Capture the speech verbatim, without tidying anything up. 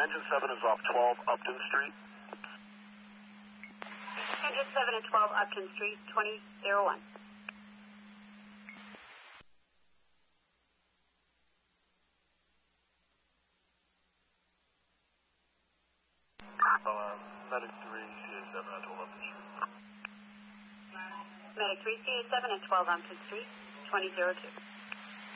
engine seven is off twelve Upton Street. Engine seven and twelve Upton Street, twenty oh one. Uh, Medic three, C A seven at twelve Upton Street. Medic three, C A seven and twelve Upton Street, twenty oh two.